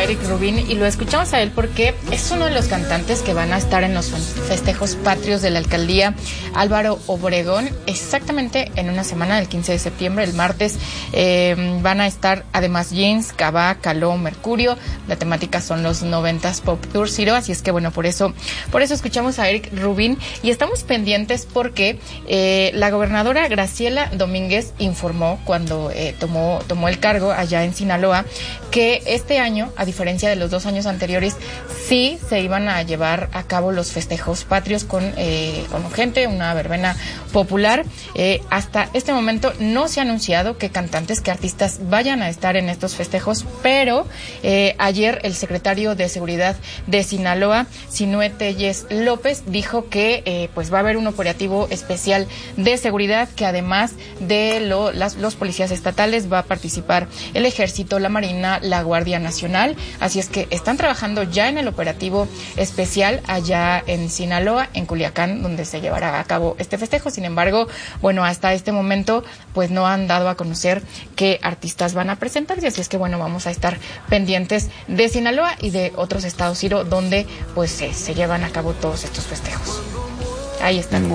Eric Rubin y lo escuchamos a él porque es uno de los cantantes que van a estar en los festejos patrios de la alcaldía Álvaro Obregón, exactamente en una semana, del 15 de septiembre, el martes. Van a estar además Jeans, Cabá, Caló, Mercurio. La temática son los 90s Pop Tour, Ciro, así es que bueno, por eso escuchamos a Eric Rubin y estamos pendientes porque la gobernadora Graciela Domínguez informó cuando tomó el cargo allá en Sinaloa que este año, a diferencia de los 2 años anteriores, sí se iban a llevar a cabo los festejos patrios con gente, una verbena popular. Hasta este momento no se ha anunciado qué cantantes, qué artistas vayan a estar en estos festejos, pero ayer el secretario de Seguridad de Sinaloa, Sinue Telles López, dijo que pues va a haber un operativo especial de seguridad, que además de los policías estatales va a participar el Ejército, la Marina, la Guardia Nacional. Así es que están trabajando ya en el operativo especial allá en Sinaloa, en Culiacán, donde se llevará a cabo este festejo. Sin embargo, bueno, hasta este momento pues no han dado a conocer qué artistas van a presentarse, así es que bueno, vamos a estar pendientes de Sinaloa y de otros estados, Ciro, donde pues se llevan a cabo todos estos festejos. Ahí están.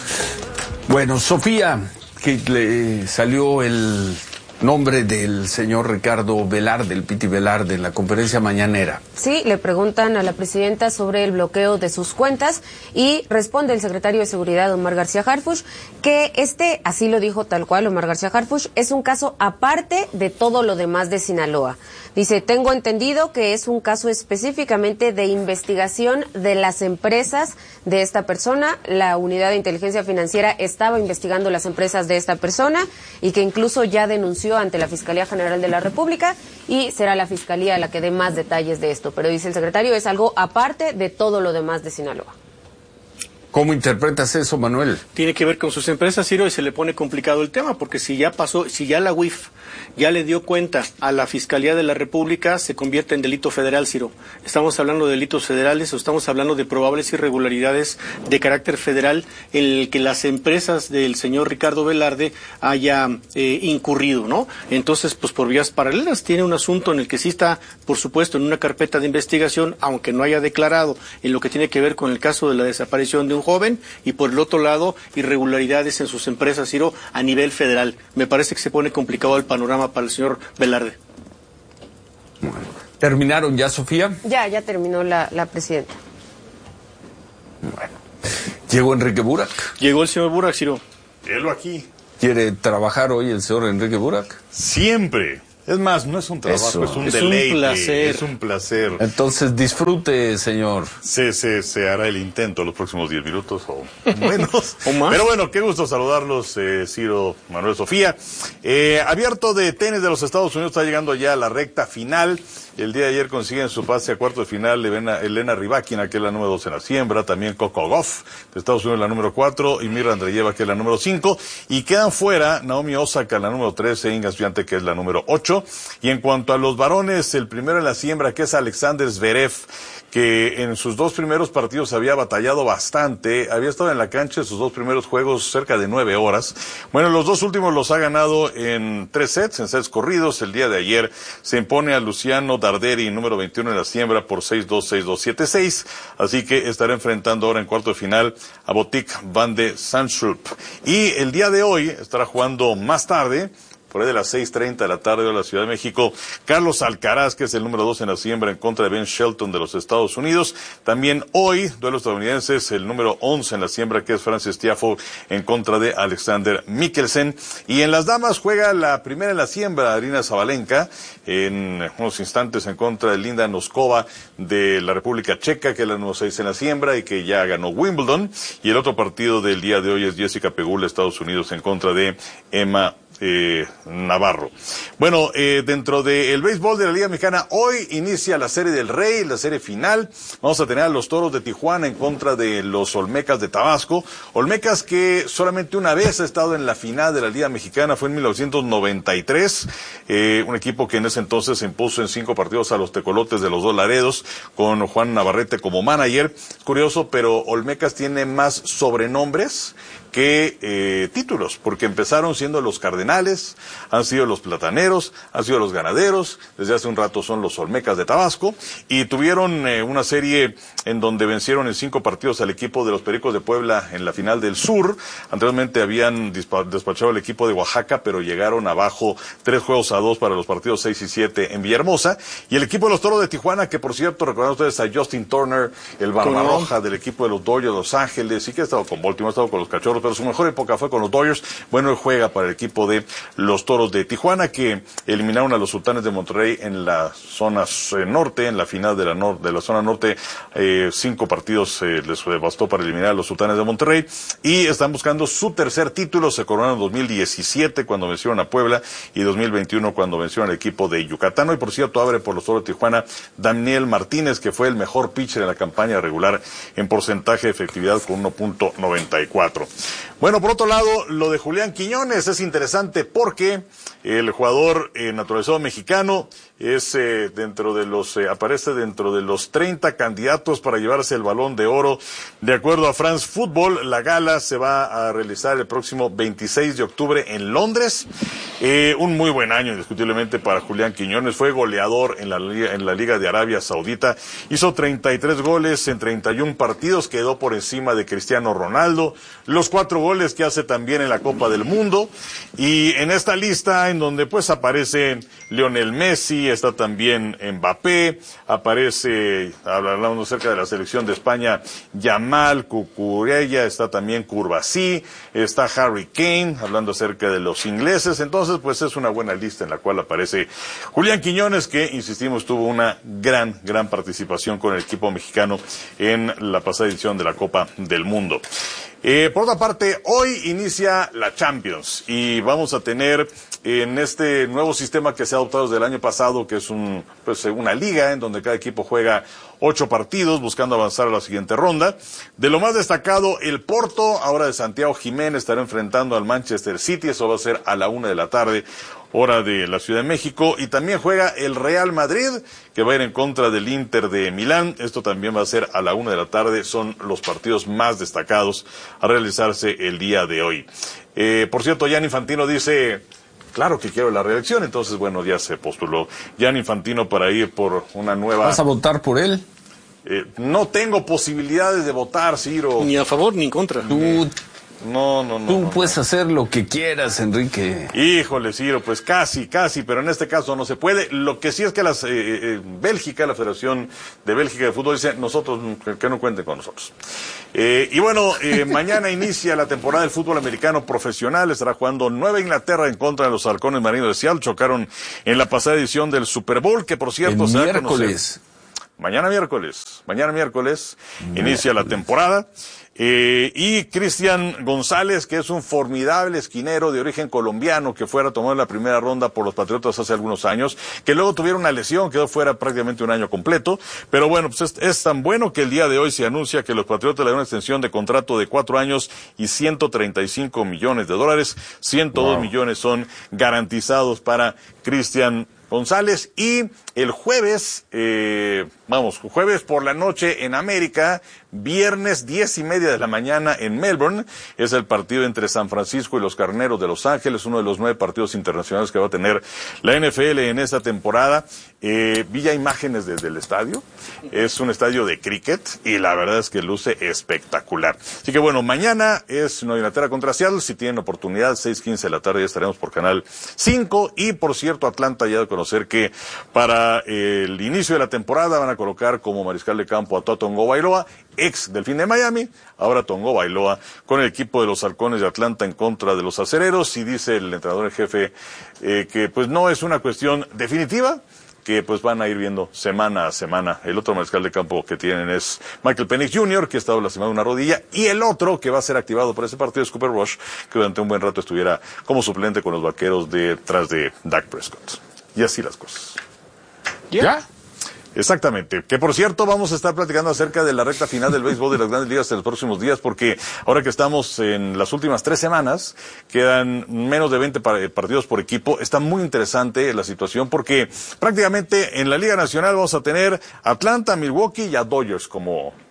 Bueno, Sofía, que le salió el nombre del señor Ricardo Velarde, el Piti Velarde, en la conferencia mañanera. Sí, le preguntan a la presidenta sobre el bloqueo de sus cuentas y responde el secretario de Seguridad, Omar García Harfuch, que así lo dijo tal cual Omar García Harfuch, es un caso aparte de todo lo demás de Sinaloa. Dice, tengo entendido que es un caso específicamente de investigación de las empresas de esta persona. La unidad de inteligencia financiera estaba investigando las empresas de esta persona y que incluso ya denunció ante la Fiscalía General de la República y será la Fiscalía la que dé más detalles de esto. Pero dice el secretario, es algo aparte de todo lo demás de Sinaloa. ¿Cómo interpretas eso, Manuel? Tiene que ver con sus empresas, Ciro, y se le pone complicado el tema, porque si ya la UIF ya le dio cuenta a la Fiscalía de la República, se convierte en delito federal, Ciro. Estamos hablando de delitos federales o estamos hablando de probables irregularidades de carácter federal en el que las empresas del señor Ricardo Velarde haya incurrido, ¿no? Entonces, pues por vías paralelas, tiene un asunto en el que sí está, por supuesto, en una carpeta de investigación, aunque no haya declarado en lo que tiene que ver con el caso de la desaparición de un joven, y por el otro lado, irregularidades en sus empresas, Ciro, a nivel federal. Me parece que se pone complicado el panorama para el señor Velarde. Bueno, ¿terminaron ya, Sofía? Ya terminó la presidenta. Bueno. ¿Llegó Enrique Burak? Llegó el señor Burak, Ciro. Velo aquí. ¿Quiere trabajar hoy el señor Enrique Burak? Siempre. Es más, no es un trabajo, es un deleite. Es un placer. Entonces disfrute, señor. Se hará el intento los próximos 10 minutos o menos. ¿O más? Pero bueno, qué gusto saludarlos, Ciro, Manuel, Sofía. Abierto de tenis de los Estados Unidos está llegando ya a la recta final. El día de ayer consiguen su pase a cuarto de final Elena Rybakina, que es la número 2 en la siembra, también Coco Gauff de Estados Unidos, la número 4, y Mirra Andreeva, que es la número 5, y quedan fuera Naomi Osaka, la número 3, e Inga Swiatek, que es la número 8. Y en cuanto a los varones, el primero en la siembra, que es Alexander Zverev, que en sus 2 primeros partidos había batallado bastante, había estado en la cancha en sus 2 primeros juegos cerca de 9 horas. Bueno, los 2 últimos los ha ganado en 3 sets, en sets corridos. El día de ayer se impone a Luciano Darderi, número 21 en la siembra, por 6-2, 6-2, 7-6. Así que estará enfrentando ahora en cuarto de final a Botic van de Zandschulp. Y el día de hoy estará jugando más tarde, por ahí de las 6:30 de la tarde de la Ciudad de México, Carlos Alcaraz, que es el número 2 en la siembra, en contra de Ben Shelton de los Estados Unidos. También hoy, duelo estadounidenses, el número 11 en la siembra, que es Frances Tiafoe, en contra de Alexander Mikkelsen. Y en las damas juega la primera en la siembra, Aryna Sabalenka, en unos instantes en contra de Linda Noskova de la República Checa, que es la número 6 en la siembra y que ya ganó Wimbledon. Y el otro partido del día de hoy es Jessica Pegula, Estados Unidos, en contra de Emma Navarro. Bueno, dentro del béisbol de la Liga Mexicana, hoy inicia la Serie del Rey, la serie final. Vamos a tener a los Toros de Tijuana en contra de los Olmecas de Tabasco. Olmecas que solamente una vez ha estado en la final de la Liga Mexicana, fue en 1993. Un equipo que en ese entonces se impuso en 5 partidos a los Tecolotes de los Dos Laredos, con Juan Navarrete como manager. Es curioso, pero Olmecas tiene más sobrenombres que títulos, porque empezaron siendo los Cardenales, han sido los Plataneros, han sido los Ganaderos, desde hace un rato son los Olmecas de Tabasco, y tuvieron una serie en donde vencieron en 5 partidos al equipo de los Pericos de Puebla en la final del Sur. Anteriormente habían despachado al equipo de Oaxaca, pero llegaron abajo 3-2 para los partidos 6 y 7 en Villahermosa, y el equipo de los Toros de Tijuana, que por cierto, recuerdan ustedes a Justin Turner, el Barbarroja del equipo de los Dodgers de Los Ángeles, sí que ha estado con Baltimore, ha estado con los Cachorros, pero su mejor época fue con los Dodgers. Bueno, él juega para el equipo de los Toros de Tijuana, que eliminaron a los Sultanes de Monterrey en la zona norte, en la final de la zona norte. 5 partidos les bastó para eliminar a los Sultanes de Monterrey, y están buscando su tercer título. Se coronaron en 2017 cuando vencieron a Puebla, y 2021 cuando vencieron al equipo de Yucatán. Hoy, por cierto, abre por los Toros de Tijuana Daniel Martínez, que fue el mejor pitcher en la campaña regular en porcentaje de efectividad con 1.94. Bueno, por otro lado, lo de Julián Quiñones es interesante porque el jugador naturalizado mexicano es aparece dentro de los 30 candidatos para llevarse el Balón de Oro. De acuerdo a France Football, la gala se va a realizar el próximo 26 de octubre en Londres. Un muy buen año, indiscutiblemente, para Julián Quiñones. Fue goleador en la Liga de Arabia Saudita. Hizo 33 goles en 31 partidos, quedó por encima de Cristiano Ronaldo. Los 4 goles que hace también en la Copa del Mundo. Y en esta lista, en donde pues aparece Lionel Messi, está también Mbappé, aparece, hablando acerca de la selección de España, Yamal, Cucurella, está también Courtois, está Harry Kane, hablando acerca de los ingleses. Entonces, pues es una buena lista en la cual aparece Julián Quiñones, que, insistimos, tuvo una gran participación con el equipo mexicano en la pasada edición de la Copa del Mundo. Por otra parte, hoy inicia la Champions y vamos a tener en este nuevo sistema que se ha adoptado desde el año pasado, que es una liga en donde cada equipo juega 8 partidos buscando avanzar a la siguiente ronda. De lo más destacado, el Porto, ahora de Santiago Jiménez, estará enfrentando al Manchester City. Eso va a ser a la 1:00 p.m, hora de la Ciudad de México. Y también juega el Real Madrid, que va a ir en contra del Inter de Milán. Esto también va a ser a la 1:00 p.m. Son los partidos más destacados a realizarse el día de hoy. Por cierto, Gianni Infantino dice, claro que quiero la reelección. Entonces, bueno, ya se postuló Gianni Infantino para ir por una nueva... ¿Vas a votar por él? No tengo posibilidades de votar, Ciro. Ni a favor ni en contra. Tú puedes hacer lo que quieras, Enrique. Híjole, Ciro, pues casi, pero en este caso no se puede. Lo que sí es que la Federación de Bélgica de Fútbol dice, nosotros, que no cuenten con nosotros. Y bueno, mañana inicia la temporada del fútbol americano profesional. Estará jugando Nueva Inglaterra en contra de los Halcones Marinos de Seattle. Chocaron en la pasada edición del Super Bowl, que por cierto se va a conocer. Mañana miércoles inicia la temporada. Y Cristian González, que es un formidable esquinero de origen colombiano que fuera tomado en la primera ronda por los Patriotas hace algunos años, que luego tuvieron una lesión, quedó fuera prácticamente un año completo, pero bueno, pues es tan bueno que el día de hoy se anuncia que los Patriotas le dan una extensión de contrato de 4 años y $135 millones. 102 millones son garantizados para Cristian González. Y el jueves, jueves por la noche en América, viernes 10:30 a.m. en Melbourne, es el partido entre San Francisco y los Carneros de Los Ángeles, uno de los 9 partidos internacionales que va a tener la NFL en esta temporada. Vi ya imágenes desde el estadio, es un estadio de cricket y la verdad es que luce espectacular. Así que bueno, mañana es Nueva Inglaterra contra Seattle. Si tienen oportunidad, 6:15 p.m, ya estaremos por Canal 5. Y por cierto, Atlanta ya de conocer que para el inicio de la temporada van a colocar como mariscal de campo a Tua Tagovailoa, ex Delfín de Miami, ahora Tagovailoa con el equipo de los Halcones de Atlanta en contra de los Acereros. Y dice el entrenador en jefe que pues no es una cuestión definitiva, que pues van a ir viendo semana a semana. El otro mariscal de campo que tienen es Michael Penix Jr., que ha estado lastimado en una rodilla, y el otro que va a ser activado para ese partido es Cooper Rush, que durante un buen rato estuviera como suplente con los Vaqueros detrás de Dak Prescott. Y así las cosas. ¿Ya? Exactamente. Que por cierto, vamos a estar platicando acerca de la recta final del béisbol de las Grandes Ligas en los próximos días, porque ahora que estamos en las últimas 3 semanas, quedan menos de 20 partidos por equipo. Está muy interesante la situación porque prácticamente en la Liga Nacional vamos a tener Atlanta, Milwaukee y a Dodgers como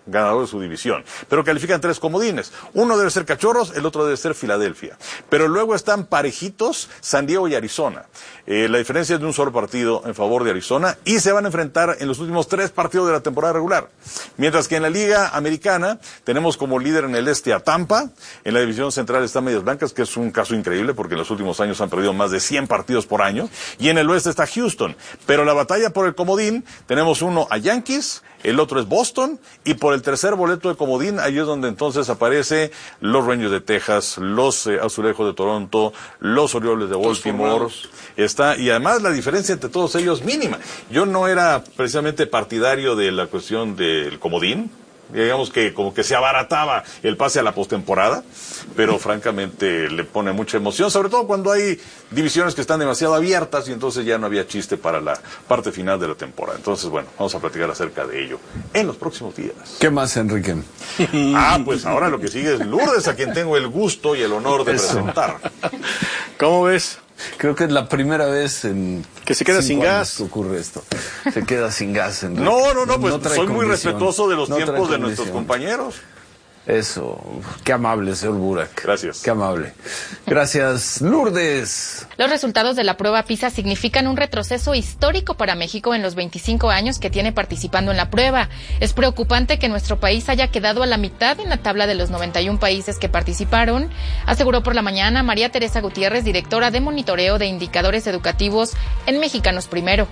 ganador de su división. Pero califican 3 comodines. Uno debe ser Cachorros, el otro debe ser Filadelfia. Pero luego están parejitos San Diego y Arizona. La diferencia es de un solo partido en favor de Arizona y se van a enfrentar en los últimos 3 partidos de la temporada regular. Mientras que en la Liga Americana tenemos como líder en el este a Tampa. En la división central está Medias Blancas, que es un caso increíble porque en los últimos años han perdido más de 100 partidos por año. Y en el oeste está Houston. Pero la batalla por el comodín, tenemos uno a Yankees, el otro es Boston, y por el tercer boleto de comodín, ahí es donde entonces aparece los Rangers de Texas, los Azulejos de Toronto, los Orioles de Baltimore, y además la diferencia entre todos ellos mínima. Yo no era precisamente partidario de la cuestión del comodín, digamos que como que se abarataba el pase a la postemporada, pero francamente le pone mucha emoción, sobre todo cuando hay divisiones que están demasiado abiertas y entonces ya no había chiste para la parte final de la temporada. Entonces, bueno, vamos a platicar acerca de ello en los próximos días. ¿Qué más, Enrique? Pues ahora lo que sigue es Lourdes, a quien tengo el gusto y el honor de presentar. ¿Cómo ves? Creo que es la primera vez en que se queda sin gas que ocurre esto. Se queda sin gas. Enrique. No, pues soy muy respetuoso de los tiempos de nuestros compañeros. Eso, qué amable, señor Burak. Gracias. Qué amable. Gracias, Lourdes. Los resultados de la prueba PISA significan un retroceso histórico para México en los 25 años que tiene participando en la prueba. Es preocupante que nuestro país haya quedado a la mitad en la tabla de los 91 países que participaron, aseguró por la mañana María Teresa Gutiérrez, directora de monitoreo de indicadores educativos en Mexicanos Primero.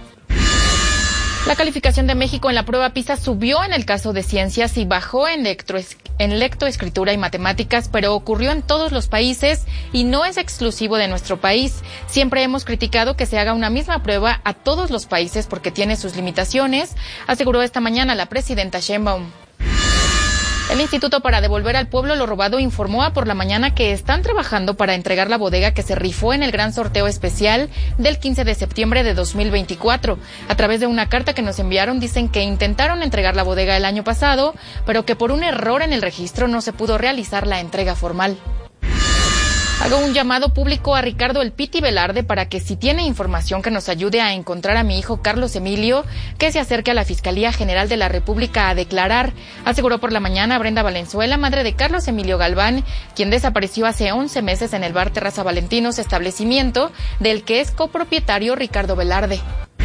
La calificación de México en la prueba PISA subió en el caso de ciencias y bajó en lectoescritura y matemáticas, pero ocurrió en todos los países y no es exclusivo de nuestro país. Siempre hemos criticado que se haga una misma prueba a todos los países porque tiene sus limitaciones, aseguró esta mañana la presidenta Sheinbaum. El Instituto para Devolver al Pueblo lo Robado informó por la mañana que están trabajando para entregar la bodega que se rifó en el gran sorteo especial del 15 de septiembre de 2024. A través de una carta que nos enviaron dicen que intentaron entregar la bodega el año pasado, pero que por un error en el registro no se pudo realizar la entrega formal. Hago un llamado público a Ricardo El Piti Velarde para que si tiene información que nos ayude a encontrar a mi hijo Carlos Emilio, que se acerque a la Fiscalía General de la República a declarar, aseguró por la mañana Brenda Valenzuela, madre de Carlos Emilio Galván, quien desapareció hace 11 meses en el bar Terraza Valentinos, establecimiento del que es copropietario Ricardo Velarde.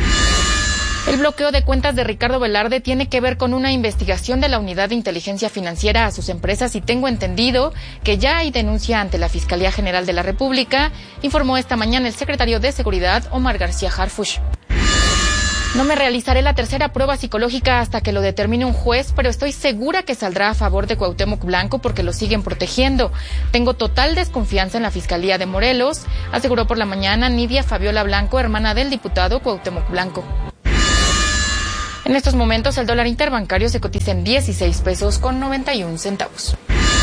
El bloqueo de cuentas de Ricardo Velarde tiene que ver con una investigación de la Unidad de Inteligencia Financiera a sus empresas y tengo entendido que ya hay denuncia ante la Fiscalía General de la República, informó esta mañana el secretario de Seguridad, Omar García Harfuch. No me realizaré la tercera prueba psicológica hasta que lo determine un juez, pero estoy segura que saldrá a favor de Cuauhtémoc Blanco porque lo siguen protegiendo. Tengo total desconfianza en la Fiscalía de Morelos, aseguró por la mañana Nidia Fabiola Blanco, hermana del diputado Cuauhtémoc Blanco. En estos momentos el dólar interbancario se cotiza en 16 pesos con 91 centavos.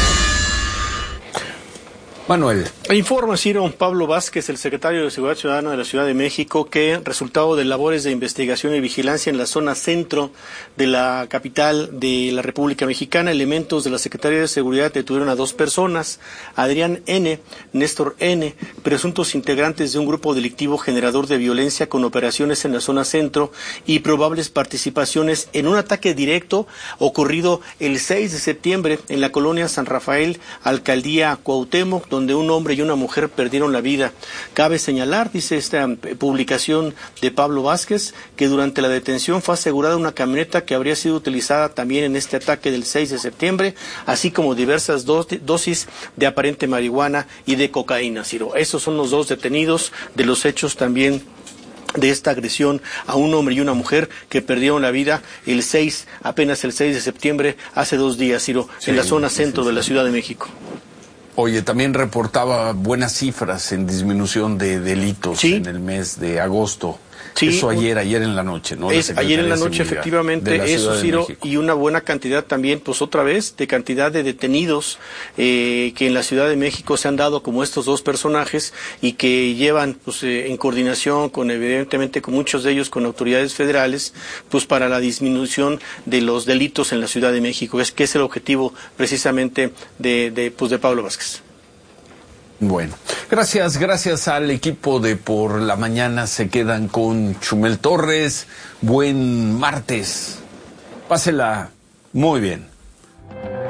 Manuel. Informa Ciro Pablo Vázquez, el secretario de Seguridad Ciudadana de la Ciudad de México, que resultado de labores de investigación y vigilancia en la zona centro de la capital de la República Mexicana, elementos de la Secretaría de Seguridad detuvieron a 2 personas, Adrián N., Néstor N., presuntos integrantes de un grupo delictivo generador de violencia con operaciones en la zona centro y probables participaciones en un ataque directo ocurrido el 6 de septiembre en la colonia San Rafael, alcaldía Cuauhtémoc, donde un hombre y una mujer perdieron la vida. Cabe señalar, dice esta publicación de Pablo Vázquez, que durante la detención fue asegurada una camioneta que habría sido utilizada también en este ataque del 6 de septiembre, así como diversas dosis de aparente marihuana y de cocaína, Ciro. Esos son los 2 detenidos de los hechos también de esta agresión a un hombre y una mujer que perdieron la vida apenas el 6 de septiembre, hace 2 días, Ciro, en la zona centro de la Ciudad de México. Oye, también reportaba buenas cifras en disminución de delitos en el mes de agosto. Sí, eso ayer en la noche, ¿no? Ayer en la noche, efectivamente, eso, Ciro, y una buena cantidad también, pues otra vez, de cantidad de detenidos que en la Ciudad de México se han dado como estos 2 personajes y que llevan, pues, en coordinación evidentemente, con muchos de ellos, con autoridades federales, pues, para la disminución de los delitos en la Ciudad de México, que es el objetivo, precisamente, de Pablo Vázquez. Bueno, gracias al equipo de Por la Mañana. Se quedan con Chumel Torres. Buen martes. Pásela muy bien.